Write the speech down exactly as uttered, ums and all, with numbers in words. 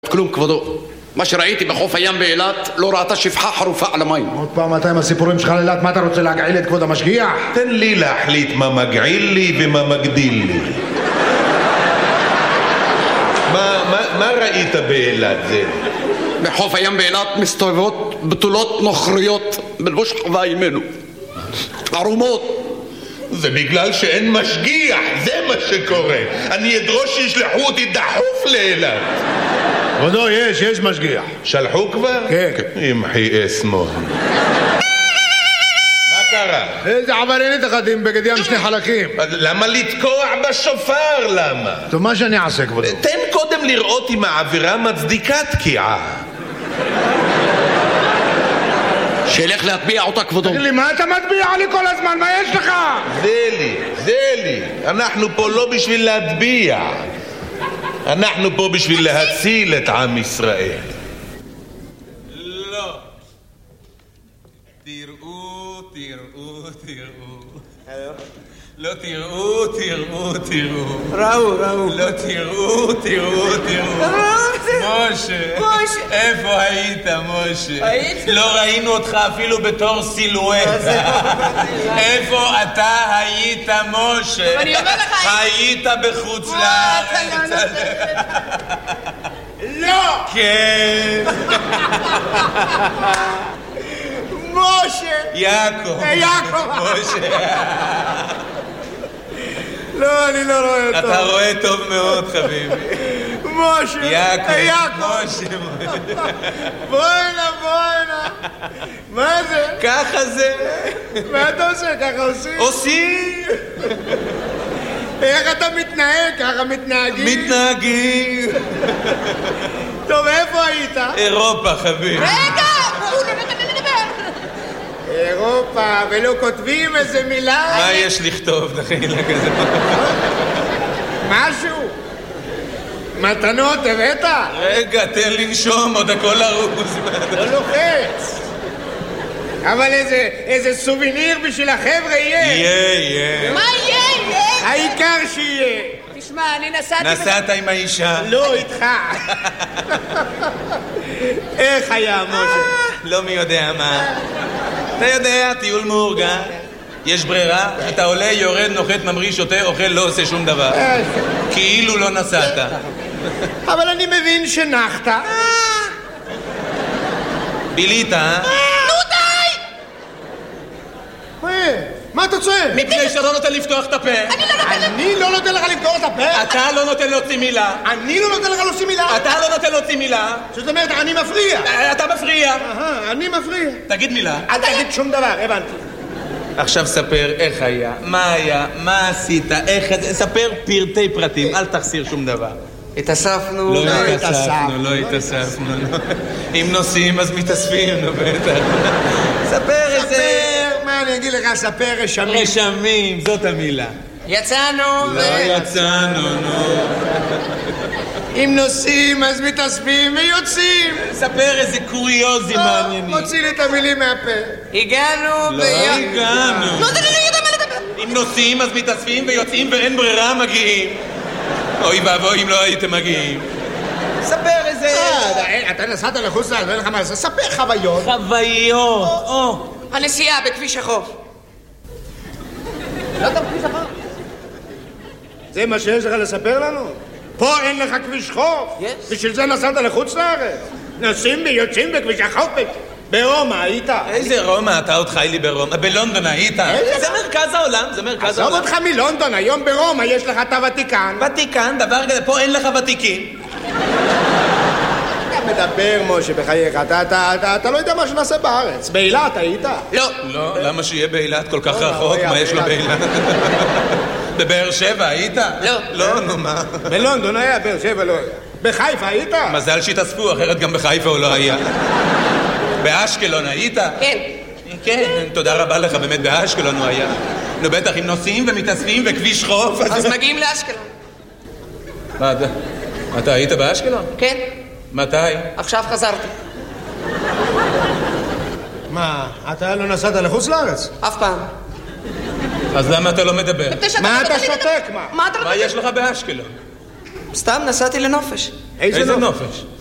כלום כבודו, מה שראיתי בחוף הים באילת לא ראתה שפחה חרופה על המים. עוד פעם אתה עם הסיפורים שלך לאילת, מה אתה רוצה להגעיל את כבוד המשגיח? תן לי להחליט מה מגעיל לי ומה מגדיל לי. מה, מה, מה ראית באילת זה? בחוף הים באילת מסתובבות בתולות נוכריות בלבוש חווה אימנו ערומות. זה בגלל שאין משגיח, זה מה שקורה. אני אדרוש שישלחו אותי דחוף לאילת. כבודו, יש, יש משגיח. שלחו כבר? כן. ימחי אסמו. מה קרה? איזה עבריינת אחת עם בגד ים שני חלקים. למה לתקוע בשופר? למה? טוב, מה שאני אעשה, כבודו? תן קודם לראות אם העבירה מצדיקה תקיעה. שילך להטביע אותה כבודו. תגיד לי, מה אתה מטביע לי כל הזמן? מה יש לך? זה לי, זה לי. אנחנו פה לא בשביל להטביע. אנחנו פה בשביל להציל את עם ישראל. לא. תראו, תראו, תראו. לא תראו, תראו, תראו. ראו, ראו. לא תראו, תראו, תראו. משה. משה. איפה היית, משה? הייתי. לא ראינו אותך אפילו בתור סילואטה. איפה אתה היית, משה? אני אומר לך, היית בחוץ לארץ. לא! כן. משה! יעקב. יעקב. משה. לא, אני לא רואה אותו. אתה רואה טוב מאוד, חביבי. משה! יעקב. יעקב! משה. בוא הנה, בוא הנה. מה זה? ככה זה. מה אתה עושה? ככה עושים? עושים. איך אתה מתנהג? ככה מתנהגים? מתנהגים. טוב, איפה היית? אירופה, חביבי. רגע! הוא לא נותן לי לדבר. אירופה, ולא כותבים איזה מילה? מה יש לכתוב, דחילה כזה? משהו? מתנות הבאת? רגע, תן לנשום, עוד הכל ארוז. לא לוחץ. אבל איזה, איזה סוביניר בשביל החבר'ה יהיה. יהיה, יהיה. מה יהיה? יהיה? העיקר שיהיה. תשמע, אני נסעתי... נסעת עם האישה? לא איתך. איך היה, משה? לא מי יודע מה. אתה יודע, טיול מאורגן. יש ברירה, אתה עולה, יורד, נוחת, ממריא, שותה, אוכל, לא עושה שום דבר. כאילו לא נסעת. אבל אני מבין שנחת. בילית, אה? נו די! מה אתה צועק? מפני שאתה לא נותן לפתוח את הפה. אני לא נותן לך לפתור את הפה? אתה לא נותן להוציא מילה. אני לא נותן לך להוציא מילה? אתה לא נותן להוציא מילה. זאת אומרת, אני מפריע. אתה מפריע. אהה, אני מפריע. תגיד מילה. אל תגיד שום דבר, הבנתי. עכשיו ספר איך היה, מה היה, מה עשית, איך... ספר פרטי פרטים, אל תחסיר שום דבר. התאספנו. לא התאספנו, לא התאספנו. אם נוסעים אז מתאספים, נו בטח. ספר איזה... ספר, מה אני אגיד לך, ספר רשמים. רשמים, זאת המילה. יצאנו ו... לא יצאנו, נו. אם נוסעים אז מתאספים ויוצאים. ספר איזה קוריוזים מעניינים. מוציא לי את המילים מהפה. הגענו לא הגענו. לא, אני לא יודע מה לדבר. אם נוסעים אז מתאספים ויוצאים ואין ברירה מגיעים. אוי ואבוי אם לא הייתם מגיעים. ספר איזה... אתה נסעת לחוץ לארץ, אין לך מה לעשות. ספר חוויות. חוויות. או. הנסיעה בכביש החוף. לא אתה בכביש החוף? זה מה שיש לך לספר לנו? פה אין לך כביש חוף? בשביל זה נסעת לחוץ לארץ? נוסעים ויוצאים בכביש החוף? ברומא היית? איזה רומא? אתה עוד חי לי ברומא. בלונדון היית? זה מרכז העולם, זה מרכז העולם. עזוב אותך מלונדון, היום ברומא יש לך את הוותיקן. ותיקן, דבר כזה, פה אין לך ותיקים. אתה מדבר, משה, בחייך, אתה לא יודע מה שנעשה בארץ. באילת היית? לא. לא, למה שיהיה באילת כל כך רחוק? מה יש לו באילת? בבאר שבע היית? לא. לא, נו מה? בלונדון היה, באר שבע לא היה. בחיפה היית? מזל שהתאספו, אחרת גם בחיפה הוא לא היה. באשקלון היית? כן. כן, תודה רבה לך, באמת באשקלון הוא היה. נו בטח, אם נוסעים ומתאספים וכביש חוף... אז מגיעים לאשקלון. מה, אתה היית באשקלון? כן. מתי? עכשיו חזרתי. מה, אתה לא נסעת לחוץ לארץ? אף פעם. אז למה אתה לא מדבר? מה אתה שותק, מה? מה אתה מה יש לך באשקלון? סתם נסעתי לנופש. איזה איזה נופש? נופש?